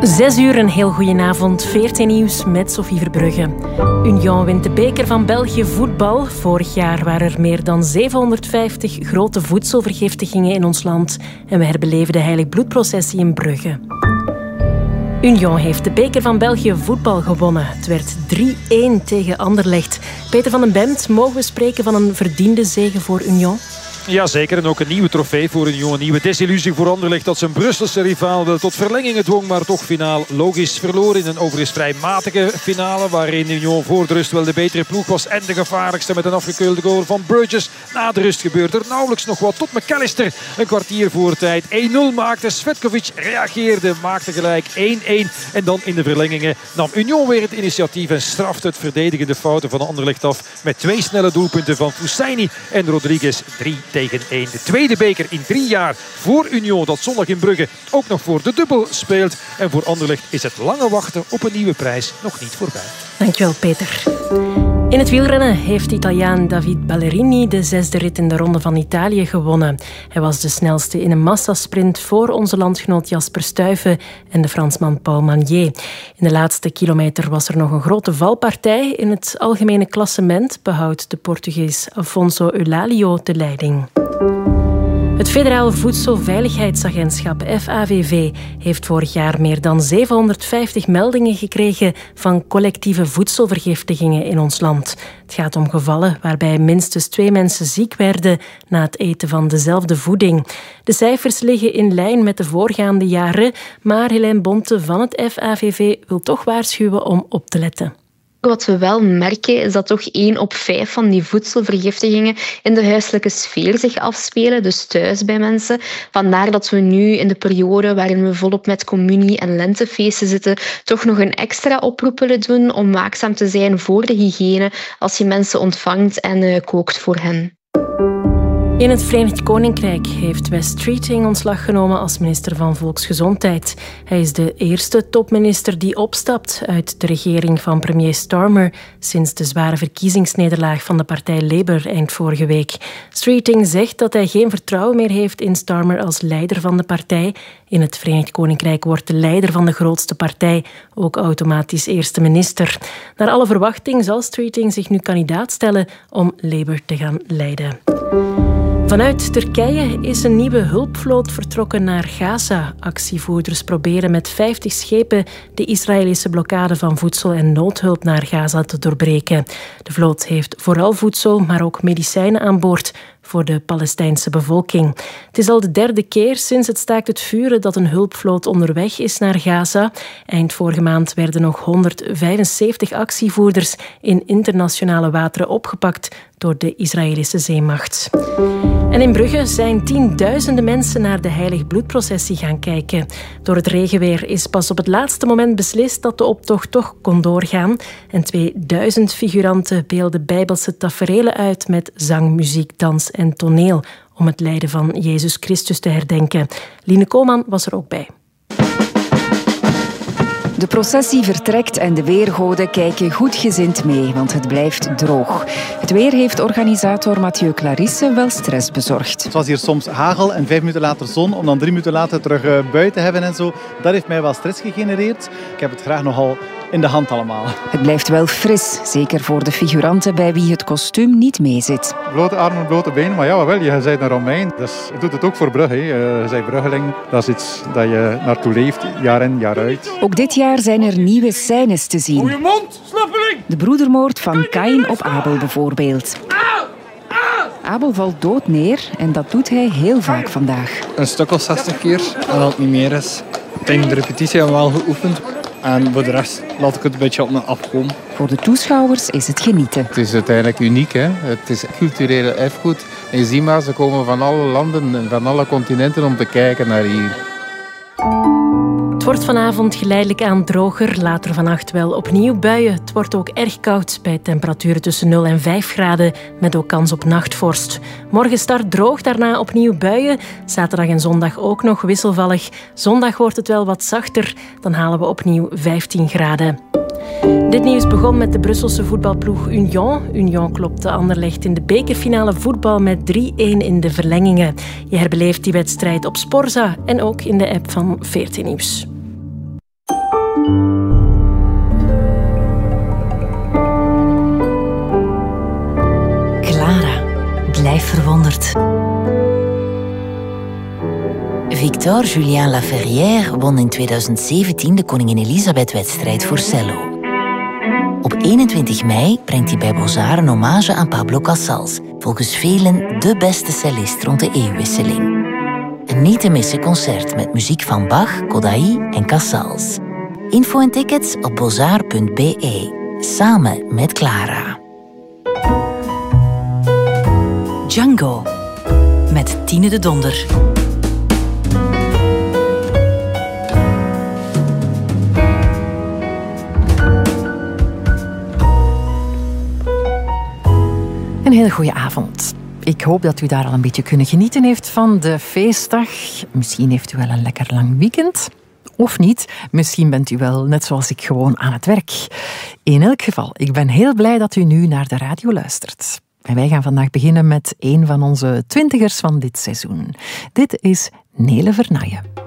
6 uur, een heel goedenavond. 14 nieuws met Sophie Verbrugge. Union wint de beker van België voetbal. Vorig jaar waren er meer dan 750 grote voedselvergiftigingen in ons land. En we herbeleven de Heilig-Bloedprocessie in Brugge. Union heeft de beker van België voetbal gewonnen. Het werd 3-1 tegen Anderlecht. Peter van den Bemt, mogen we spreken van een verdiende zege voor Union? Jazeker, en ook een nieuwe trofee voor Union. Een nieuwe desillusie voor Anderlecht dat zijn Brusselse rivaal wel tot verlengingen dwong, maar toch finaal logisch verloor in een overigens vrij matige finale waarin Union voor de rust wel de betere ploeg was en de gevaarlijkste met een afgekeurde goal van Burgess. Na de rust gebeurde er nauwelijks nog wat tot McAllister een kwartier voor tijd 1-0 maakte. Svetkovic reageerde, maakte gelijk 1-1 en dan in de verlengingen nam Union weer het initiatief en strafte het verdedigende fouten van Anderlecht af met 2 snelle doelpunten van Fusaini en Rodriguez. 3-1. De tweede beker in 3 jaar voor Union, dat zondag in Brugge ook nog voor de dubbel speelt. En voor Anderlecht is het lange wachten op een nieuwe prijs nog niet voorbij. Dankjewel, Peter. In het wielrennen heeft de Italiaan David Ballerini de 6e rit in de Ronde van Italië gewonnen. Hij was de snelste in een massasprint voor onze landgenoot Jasper Stuyven en de Fransman Paul Magnier. In de laatste kilometer was er nog een grote valpartij. In het algemene klassement behoudt de Portugees Afonso Eulalio de leiding. Het Federale Voedselveiligheidsagentschap, FAVV, heeft vorig jaar meer dan 750 meldingen gekregen van collectieve voedselvergiftigingen in ons land. Het gaat om gevallen waarbij minstens 2 mensen ziek werden na het eten van dezelfde voeding. De cijfers liggen in lijn met de voorgaande jaren, maar Helene Bonte van het FAVV wil toch waarschuwen om op te letten. Wat we wel merken is dat toch 1 op 5 van die voedselvergiftigingen in de huiselijke sfeer zich afspelen, dus thuis bij mensen. Vandaar dat we nu in de periode waarin we volop met communie- en lentefeesten zitten, toch nog een extra oproep willen doen om waakzaam te zijn voor de hygiëne als je mensen ontvangt en kookt voor hen. In het Verenigd Koninkrijk heeft Wes Streeting ontslag genomen als minister van Volksgezondheid. Hij is de eerste topminister die opstapt uit de regering van premier Starmer sinds de zware verkiezingsnederlaag van de partij Labour eind vorige week. Streeting zegt dat hij geen vertrouwen meer heeft in Starmer als leider van de partij. In het Verenigd Koninkrijk wordt de leider van de grootste partij ook automatisch eerste minister. Naar alle verwachting zal Streeting zich nu kandidaat stellen om Labour te gaan leiden. Vanuit Turkije is een nieuwe hulpvloot vertrokken naar Gaza. Actievoerders proberen met 50 schepen de Israëlische blokkade van voedsel en noodhulp naar Gaza te doorbreken. De vloot heeft vooral voedsel, maar ook medicijnen aan boord voor de Palestijnse bevolking. Het is al de 3e keer sinds het staakt het vuren dat een hulpvloot onderweg is naar Gaza. Eind vorige maand werden nog 175 actievoerders in internationale wateren opgepakt door de Israëlische zeemacht. En in Brugge zijn tienduizenden mensen naar de Heilig-Bloedprocessie gaan kijken. Door het regenweer is pas op het laatste moment beslist dat de optocht toch kon doorgaan. En 2000 figuranten beelden bijbelse taferelen uit met zang, muziek, dans en toneel om het lijden van Jezus Christus te herdenken. Line Koolman was er ook bij. De processie vertrekt en de weergoden kijken goedgezind mee, want het blijft droog. Het weer heeft organisator Mathieu Clarisse wel stress bezorgd. Het was hier soms hagel en 5 minuten later zon, om dan 3 minuten later terug buiten te hebben en zo. Dat heeft mij wel stress gegenereerd. Ik heb het graag nogal in de hand allemaal. Het blijft wel fris, zeker voor de figuranten bij wie het kostuum niet meezit. Blote armen, blote benen, maar ja, wel, je bent een Romein. Dus je doet het ook voor Brugge. Je bent Bruggeling. Dat is iets dat je naartoe leeft, jaar in, jaar uit. Ook dit jaar zijn er nieuwe scènes te zien. Goeie mond, slappeling! De broedermoord van Kain op Abel bijvoorbeeld. Abel valt dood neer en dat doet hij heel vaak vandaag. Een stuk of 60 keer, en als het niet meer is. Tijdens de repetitie hebben we wel geoefend. En voor de rest laat ik het een beetje op me afkomen. Voor de toeschouwers is het genieten. Het is uiteindelijk uniek, hè? Het is culturele erfgoed. En je ziet maar, ze komen van alle landen en van alle continenten om te kijken naar hier. Het wordt vanavond geleidelijk aan droger, later vannacht wel opnieuw buien. Het wordt ook erg koud bij temperaturen tussen 0 en 5 graden, met ook kans op nachtvorst. Morgen start droog, daarna opnieuw buien. Zaterdag en zondag ook nog wisselvallig. Zondag wordt het wel wat zachter, dan halen we opnieuw 15 graden. Dit nieuws begon met de Brusselse voetbalploeg Union. Union klopte Anderlecht in de bekerfinale voetbal met 3-1 in de verlengingen. Je herbeleeft die wedstrijd op Sporza en ook in de app van 14 Nieuws. blijf verwonderd. Victor Julien Laferrière won in 2017 de Koningin Elisabeth-wedstrijd voor cello. Op 21 mei brengt hij bij Beaux-Arts een hommage aan Pablo Casals, volgens velen de beste cellist rond de eeuwwisseling. Een niet te missen concert met muziek van Bach, Kodály en Casals. Info en tickets op beaux-arts.be. Samen met Clara. Django met Tine de Donder. Een hele goede avond. Ik hoop dat u daar al een beetje kunnen genieten heeft van de feestdag. Misschien heeft u wel een lekker lang weekend. Of niet. Misschien bent u wel, net zoals ik, gewoon aan het werk. In elk geval, ik ben heel blij dat u nu naar de radio luistert. En wij gaan vandaag beginnen met een van onze 20ers van dit seizoen. Dit is Nele Vernaaien.